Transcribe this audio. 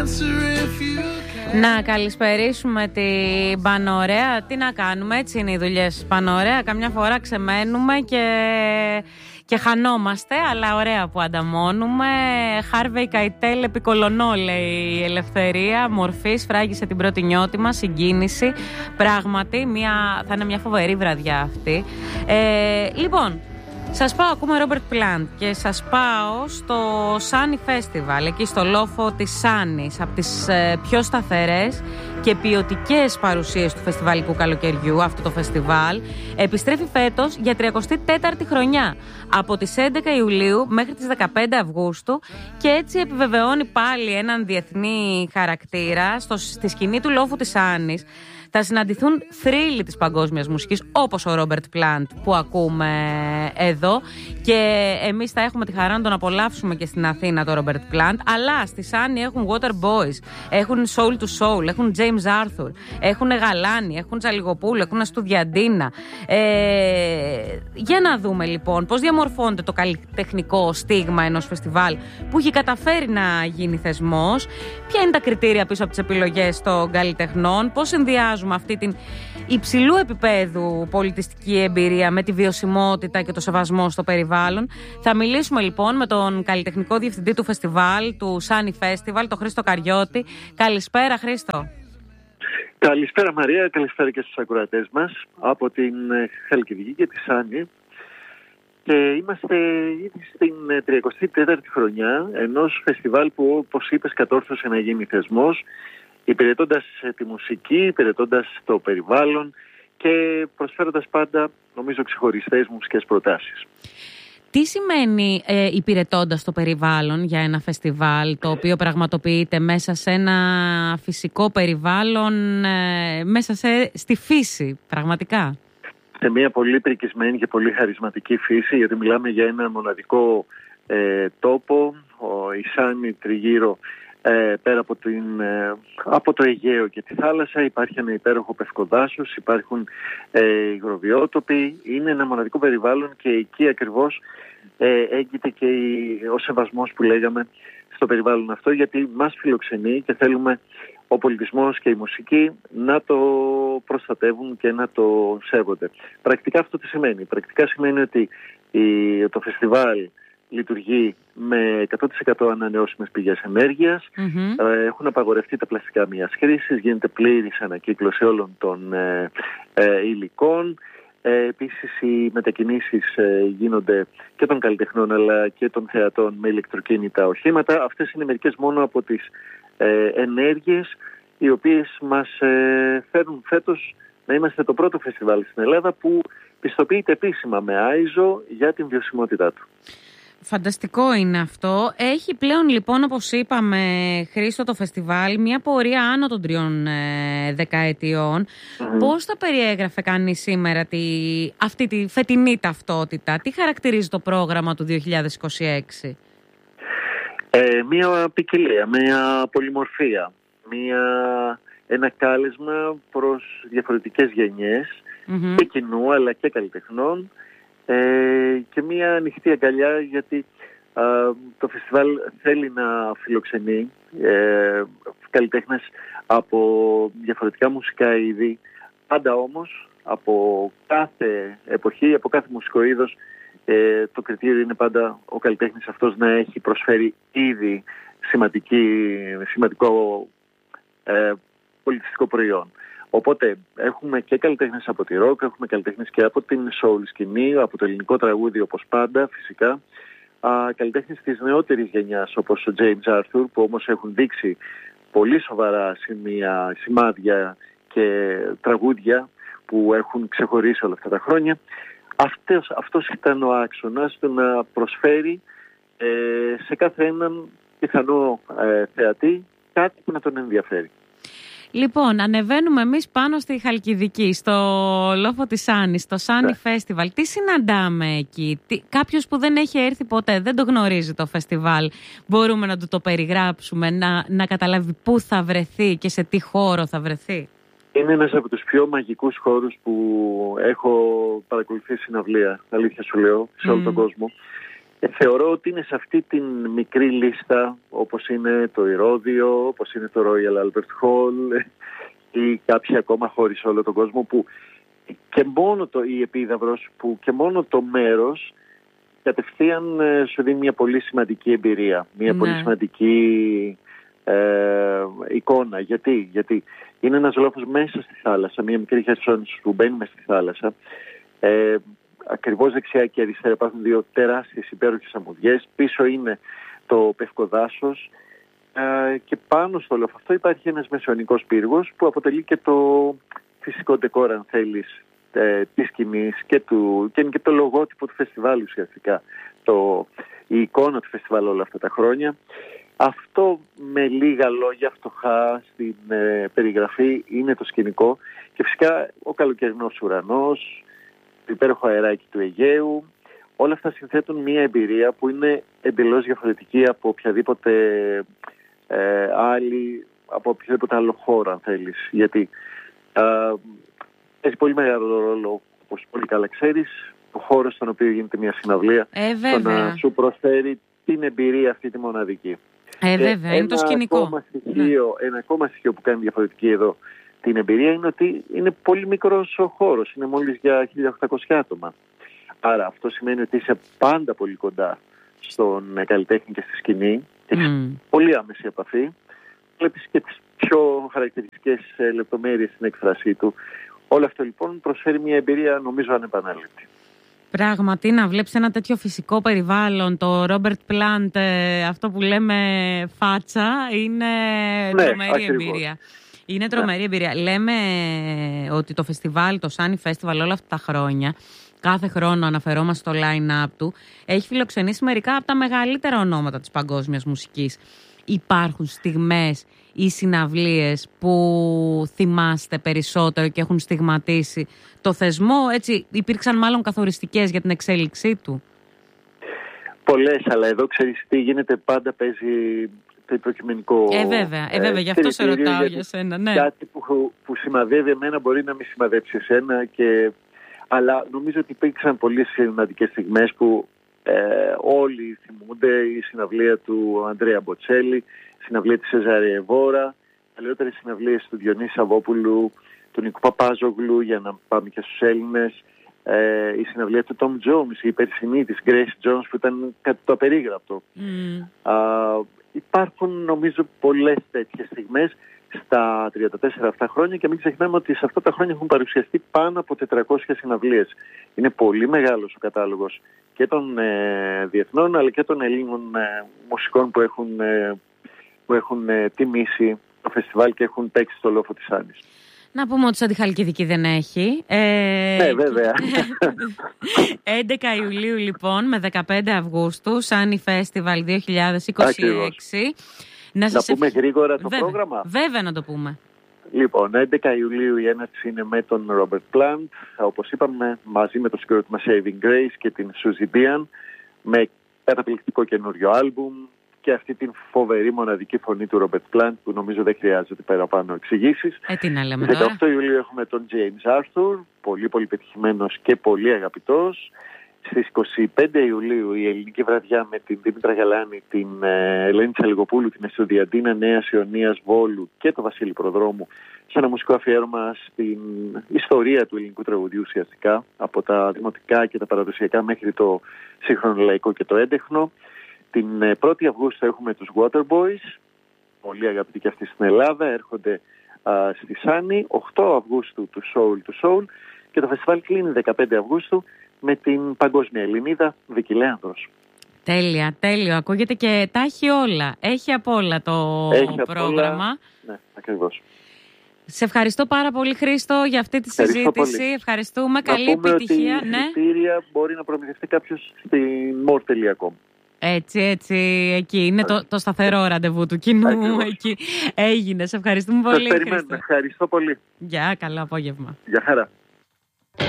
Να καλησπερίσουμε την Πανωρέα. Τι να κάνουμε, έτσι είναι οι δουλειές Πανωρέα. Καμιά φορά ξεμένουμε και χανόμαστε, αλλά ωραία που ανταμώνουμε. Χάρβεϊ Καϊτέλ επικολονό, λέει η Ελευθερία. Μορφή, σφράγισε την πρώτη νιώτη μας, συγκίνηση. Πράγματι, θα είναι μια φοβερή βραδιά αυτή. Λοιπόν, σας πάω, ακούμε Robert Plant και σας πάω στο Sunny Festival, εκεί στο λόφο της Σάνης, από τις πιο σταθερές και ποιοτικές παρουσίες του φεστιβάλικου καλοκαιριού. Αυτό το φεστιβάλ επιστρέφει φέτος για 34η χρονιά, από τις 11 Ιουλίου μέχρι τις 15 Αυγούστου, και έτσι επιβεβαιώνει πάλι έναν διεθνή χαρακτήρα. Στη σκηνή του λόφου της Σάνης θα συναντηθούν θρύλοι της παγκόσμιας μουσικής, όπως ο Robert Plant που ακούμε εδώ, και εμείς θα έχουμε τη χαρά να τον απολαύσουμε και στην Αθήνα το Robert Plant. Αλλά στη Σάνη έχουν Water Boys, έχουν Soul to Soul, έχουν James Arthur, έχουν Γαλάνη, έχουν Τζαλιγοπούλου, έχουν Αστουδιαντίνα. Για να δούμε λοιπόν πώς διαμορφώνεται το καλλιτεχνικό στίγμα ενός φεστιβάλ που έχει καταφέρει να γίνει θεσμός, ποια είναι τα κριτήρια πίσω από τις επιλογές των καλλιτεχνών, πώς συνδυάζουν αυτή την υψηλού επίπεδου πολιτιστική εμπειρία με τη βιωσιμότητα και το σεβασμό στο περιβάλλον. Θα μιλήσουμε λοιπόν με τον καλλιτεχνικό διευθυντή του φεστιβάλ, του Sunny Festival, τον Χρήστο Καριώτη. Καλησπέρα, Χρήστο. Καλησπέρα, Μαρία. Καλησπέρα και στους ακροατές μας από την Χαλκιδική και τη Σάνη. Και είμαστε ήδη στην 34η χρονιά ενός φεστιβάλ που, όπως είπες, κατόρθωσε να γίνει θεσμός, υπηρετώντας τη μουσική, υπηρετώντας το περιβάλλον και προσφέροντας πάντα, νομίζω, ξεχωριστές μουσικές προτάσεις. Τι σημαίνει υπηρετώντας το περιβάλλον για ένα φεστιβάλ το οποίο πραγματοποιείται μέσα σε ένα φυσικό περιβάλλον, μέσα στη φύση, πραγματικά? Σε μια πολύ πρικισμένη και πολύ χαρισματική φύση, γιατί μιλάμε για ένα μοναδικό τόπο, η Σάνη τριγύρω, πέρα από το Αιγαίο και τη θάλασσα, υπάρχει ένα υπέροχο πευκοδάσος, υπάρχουν υγροβιότοποι, είναι ένα μοναδικό περιβάλλον και εκεί ακριβώς έγκυται και ο σεβασμός που λέγαμε στο περιβάλλον αυτό, γιατί μας φιλοξενεί και θέλουμε ο πολιτισμός και η μουσική να το προστατεύουν και να το σέβονται. Πρακτικά αυτό τι σημαίνει? Πρακτικά σημαίνει ότι το φεστιβάλ λειτουργεί με 100% ανανεώσιμες πηγές ενέργειας. Έχουν απαγορευτεί τα πλαστικά μιας χρήσης, γίνεται πλήρης ανακύκλωση όλων των υλικών. Επίσης οι μετακινήσεις γίνονται και των καλλιτεχνών αλλά και των θεατών με ηλεκτροκίνητα οχήματα. Αυτές είναι μερικές μόνο από τις ενέργειες οι οποίες μας φέρνουν φέτος να είμαστε το πρώτο φεστιβάλ στην Ελλάδα που πιστοποιείται επίσημα με ISO για την βιωσιμότητά του. Φανταστικό είναι αυτό. Έχει πλέον λοιπόν, όπως είπαμε, Χρήστο, το φεστιβάλ μια πορεία άνω των 3 δεκαετιών. Πώς θα περιέγραφε κανείς σήμερα αυτή τη φετινή ταυτότητα? Τι χαρακτηρίζει το πρόγραμμα του 2026? Μια ποικιλία, μια πολυμορφία, ένα κάλεσμα προς διαφορετικές γενιές και κοινού αλλά και καλλιτεχνών, και μια ανοιχτή αγκαλιά, γιατί το φεστιβάλ θέλει να φιλοξενεί καλλιτέχνες από διαφορετικά μουσικά είδη, πάντα όμως από κάθε εποχή, από κάθε μουσικό είδος. Το κριτήριο είναι πάντα ο καλλιτέχνης αυτός να έχει προσφέρει ήδη σημαντικό πολιτιστικό προϊόν. Οπότε έχουμε και καλλιτέχνες από τη ροκ, έχουμε καλλιτέχνες και από την soul σκηνή, από το ελληνικό τραγούδι όπως πάντα φυσικά, καλλιτέχνες της νεότερης γενιάς όπως ο James Arthur, που όμως έχουν δείξει πολύ σοβαρά σημάδια και τραγούδια που έχουν ξεχωρίσει όλα αυτά τα χρόνια. Αυτός ήταν ο άξονας, το να προσφέρει σε κάθε έναν πιθανό θεατή κάτι που να τον ενδιαφέρει. Λοιπόν, ανεβαίνουμε εμείς πάνω στη Χαλκιδική, στο λόφο της Σάνης, στο Sunny Festival. Τι συναντάμε εκεί? Κάποιος που δεν έχει έρθει ποτέ, δεν το γνωρίζει το φεστιβάλ, μπορούμε να του το περιγράψουμε, να καταλάβει πού θα βρεθεί και σε τι χώρο θα βρεθεί? Είναι ένας από τους πιο μαγικούς χώρους που έχω παρακολουθήσει συναυλία, αλήθεια σου λέω, σε όλο τον κόσμο. Θεωρώ ότι είναι σε αυτή την μικρή λίστα, όπως είναι το Ηρώδειο, όπως είναι το Royal Albert Hall ή κάποιοι ακόμα χώροι σε όλο τον κόσμο, που και μόνο η Επίδαυρος, που και μόνο το μέρος κατευθείαν σου δίνει μια πολύ σημαντική εμπειρία, μια πολύ σημαντική εικόνα. Γιατί είναι ένας λόφος μέσα στη θάλασσα, μια μικρή χερσόνησο που μπαίνει μέσα στη θάλασσα. Ακριβώς δεξιά και αριστερά υπάρχουν δύο τεράστιες υπέροχες αμμουδιές. Πίσω είναι το πευκοδάσος και πάνω στο λόφο αυτό υπάρχει ένας μεσαιωνικός πύργος που αποτελεί και το φυσικό ντεκόρ, αν θέλεις, της σκηνής και είναι και το λογότυπο του φεστιβάλ ουσιαστικά, η εικόνα του φεστιβάλ όλα αυτά τα χρόνια. Αυτό με λίγα λόγια φτωχά στην περιγραφή είναι το σκηνικό, και φυσικά ο καλοκαιρινός ουρανός, το υπέροχο αεράκι του Αιγαίου, όλα αυτά συνθέτουν μια εμπειρία που είναι εντελώς διαφορετική από οποιαδήποτε από οποιοδήποτε άλλο χώρο, αν θέλεις. Γιατί έχει πολύ μεγάλο ρόλο, όπως πολύ καλά ξέρεις, ο χώρος στον οποίο γίνεται μια συναυλία, το να σου προσφέρει την εμπειρία αυτή τη μοναδική. Βέβαια, είναι το σκηνικό. Ένα ακόμα στοιχείο που κάνει διαφορετική εδώ την εμπειρία είναι ότι είναι πολύ μικρός ο χώρος, είναι μόλις για 1.800 άτομα. Άρα αυτό σημαίνει ότι είσαι πάντα πολύ κοντά στον καλλιτέχνη και στη σκηνή και έχεις πολύ άμεση επαφή. Βλέπεις και τις πιο χαρακτηριστικές λεπτομέρειες στην έκφρασή του. Όλο αυτό λοιπόν προσφέρει μια εμπειρία, νομίζω, ανεπανάληπτη. Πράγματι, να βλέπεις ένα τέτοιο φυσικό περιβάλλον, το Robert Plant, αυτό που λέμε φάτσα, είναι τρομερή εμπειρία. Είναι τρομερή εμπειρία. Λέμε ότι το φεστιβάλ, το Sunny Festival, όλα αυτά τα χρόνια, κάθε χρόνο αναφερόμαστε στο line-up του, έχει φιλοξενήσει μερικά από τα μεγαλύτερα ονόματα της παγκόσμιας μουσικής. Υπάρχουν στιγμές ή συναυλίες που θυμάστε περισσότερο και έχουν στιγματίσει το θεσμό, έτσι, υπήρξαν μάλλον καθοριστικές για την εξέλιξή του? Πολλές, αλλά εδώ ξέρεις τι γίνεται, πάντα παίζει το υποκειμενικό. Βέβαια, γι' αυτό σε ρωτάω για σένα. Ναι. Κάτι που σημαδεύει εμένα μπορεί να μην σημαδέψει εσένα, αλλά νομίζω ότι υπήρξαν πολύ σημαντικές στιγμές που όλοι θυμούνται. Η συναυλία του Ανδρέα Μποτσέλη, η συναυλία της Σεζάρια Εβόρα, παλαιότερες συναυλίες του Διονύση Σαββόπουλου, του Νίκου Παπάζογλου, για να πάμε και στους Έλληνες, η συναυλία του Τόμ Τζόουνς, η περσινή της Γκρέις Τζόνς, που ήταν κάτι το απερίγραπτο. Υπάρχουν νομίζω πολλές τέτοιες στιγμές στα 34 αυτά χρόνια, και μην ξεχνάμε ότι σε αυτά τα χρόνια έχουν παρουσιαστεί πάνω από 400 συναυλίες. Είναι πολύ μεγάλος ο κατάλογος και των διεθνών αλλά και των Ελλήνων μουσικών που έχουν τιμήσει το φεστιβάλ και έχουν παίξει στο λόφο της Άννης. Να πούμε ότι σαν τη Χαλκιδική δεν έχει. Ναι, βέβαια. 11 Ιουλίου λοιπόν με 15 Αυγούστου, Sunny Festival 2026. Να πούμε γρήγορα το πρόγραμμα. Βέβαια να το πούμε. Λοιπόν, 11 Ιουλίου η έναρξη είναι με τον Robert Plant, όπως είπαμε, μαζί με το συγκρότημα Saving Grace και την Suzy Bian, με καταπληκτικό καινούριο άλμπουμ και αυτή την φοβερή μοναδική φωνή του Robert Plant, που νομίζω δεν χρειάζεται παραπάνω εξηγήσεις. Τι να λέμε 18 Ιουλίου έχουμε τον James Arthur, πολύ πολύ πετυχημένος και πολύ αγαπητός. Στις 25 Ιουλίου η ελληνική βραδιά με την Δήμητρα Γαλάνη, την Ελένη Τσαλιγοπούλου, την Εστιοδιαντίνα Νέας Ιωνίας Βόλου και τον Βασίλη Προδρόμου, σε ένα μουσικό αφιέρωμα στην ιστορία του ελληνικού τραγουδιού ουσιαστικά, από τα δημοτικά και τα παραδοσιακά μέχρι το σύγχρονο λαϊκό και το έντεχνο. Την 1η Αυγούστου έχουμε τους Waterboys, πολύ αγαπητοί και αυτοί στην Ελλάδα, έρχονται στη Σάνη. 8 Αυγούστου του Soul, και το φεστιβάλ κλείνει 15 Αυγούστου με την παγκόσμια Ελληνίδα Βίκη Λέανδρος. Τέλεια, τέλειο. Ακούγεται και τα έχει όλα. Έχει από όλα το πρόγραμμα. Ναι, ακριβώς. Σε ευχαριστώ πάρα πολύ, Χρήστο, για αυτή τη συζήτηση. Πολύ. Ευχαριστούμε. Καλή επιτυχία. Ότι η εισιτήρια μπορεί να προμηθευτεί κάποιος στην more.com. Έτσι, εκεί είναι το σταθερό ραντεβού του κοινού. Εκεί έγινε. Σε ευχαριστούμε πολύ. Σας περιμένουμε. Ευχαριστώ πολύ. Γεια, καλό απόγευμα. Γεια χαρά.